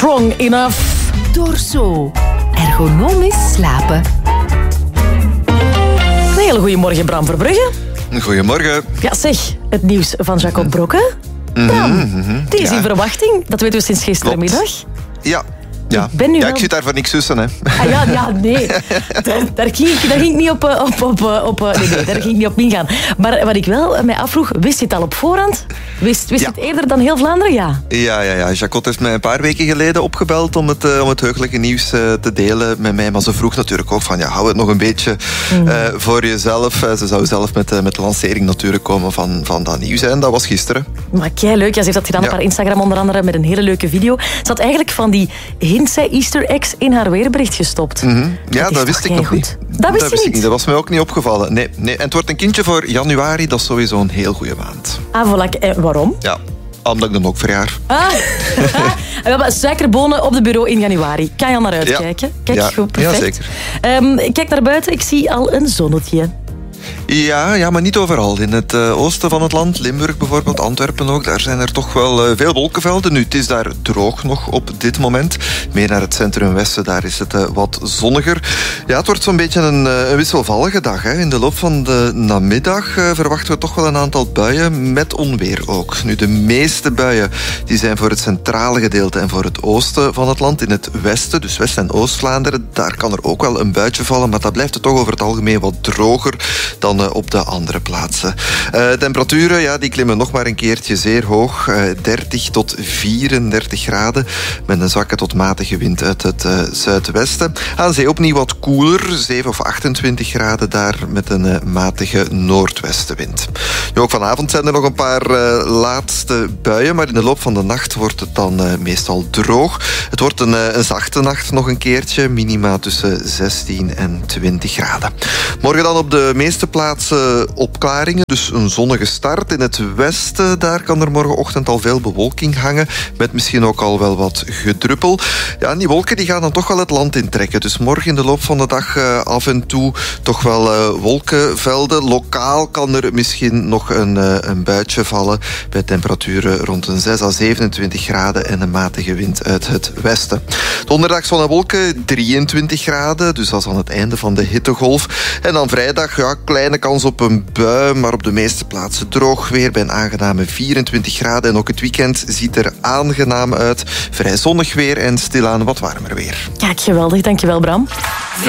Strong Enough. Dorso. Ergonomisch slapen. Een hele goede morgen, Bram Verbrugge. Goedemorgen. Ja, zeg, het nieuws van Jacob Brokke. Bram, het is in verwachting. Dat weten we sinds gisterenmiddag. Ja. Ik zit daar voor niks tussen, hè. Nee. Daar ging ik niet op daar ging ik niet op ingaan. Maar wat ik wel mij afvroeg, wist je het al op voorhand? Wist je het eerder dan heel Vlaanderen? Ja. Jacot heeft mij een paar weken geleden opgebeld om het heugelijke nieuws te delen met mij. Maar ze vroeg natuurlijk ook van, hou het nog een beetje voor jezelf. Ze zou zelf met de lancering natuurlijk komen van dat nieuws. En dat was gisteren. Maar kei leuk. Ze heeft dat gedaan op haar Instagram onder andere met een hele leuke video. Ze had eigenlijk van die Easter eggs in haar weerbericht gestopt. Ja, dat wist ik nog niet. Dat wist je niet? Dat was mij ook niet opgevallen. Nee. En het wordt een kindje voor januari. Dat is sowieso een heel goede maand. Voilà. Waarom? Ja, omdat ik dan ook verjaar. We hebben suikerbonen op de bureau in januari. Kan je al naar uitkijken? Kijk, goed, perfect. Ja, zeker. Kijk naar buiten. Ik zie al een zonnetje. Ja, maar niet overal. In het oosten van het land, Limburg bijvoorbeeld, Antwerpen ook, daar zijn er toch wel veel wolkenvelden. Nu, het is daar droog nog op dit moment. Meer naar het centrum-westen, daar is het wat zonniger. Ja, het wordt zo'n beetje een wisselvallige dag. Hè. In de loop van de namiddag verwachten we toch wel een aantal buien met onweer ook. Nu, de meeste buien die zijn voor het centrale gedeelte en voor het oosten van het land. In het westen, dus West- en Oost-Vlaanderen, daar kan er ook wel een buitje vallen, maar dat blijft het toch over het algemeen wat droger dan op de andere plaatsen. Temperaturen, die klimmen nog maar een keertje zeer hoog. 30 tot 34 graden. Met een zwakke tot matige wind uit het zuidwesten. Aan zee opnieuw wat koeler. 7 of 28 graden daar met een matige noordwestenwind. Nu, ook vanavond zijn er nog een paar laatste buien. Maar in de loop van de nacht wordt het dan meestal droog. Het wordt een zachte nacht nog een keertje. Minima tussen 16 en 20 graden. Morgen dan op de meeste plaatsen opklaringen, dus een zonnige start. In het westen, daar kan er morgenochtend al veel bewolking hangen, met misschien ook al wel wat gedruppel. Ja, en die wolken die gaan dan toch wel het land intrekken. Dus morgen in de loop van de dag af en toe toch wel wolkenvelden. Lokaal kan er misschien nog een buitje vallen bij temperaturen rond een 6 à 27 graden en een matige wind uit het westen. Donderdag zon en wolken, 23 graden, dus dat is aan het einde van de hittegolf. En dan vrijdag, kleine kans op een bui, maar op de meeste plaatsen droog weer bij een aangename 24 graden. En ook het weekend ziet er aangenaam uit. Vrij zonnig weer en stilaan wat warmer weer. Kijk, geweldig. Dankjewel, Bram.